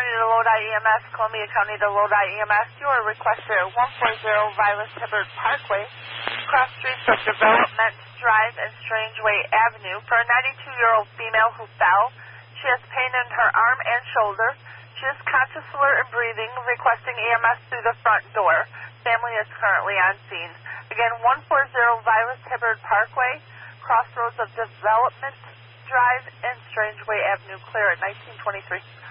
County to Lodi EMS, Columbia County to Lodi EMS. You are requested at 140 Vilas Hibbert Parkway, cross streets of Development Drive and Strangeway Avenue, for a 92-year-old female who fell. She has pain in her arm and shoulder. She is conscious, alert, and breathing, requesting EMS through the front door. Family is currently on scene. Again, 140 Vilas Hibbert Parkway, crossroads of Development Drive and Strangeway Avenue, clear at 1923.